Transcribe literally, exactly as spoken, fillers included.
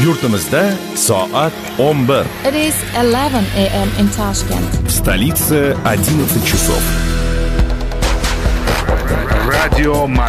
Yurtimizda soat o'n bir. It is eleven a m in Tashkent. Столица одиннадцать часов. Radio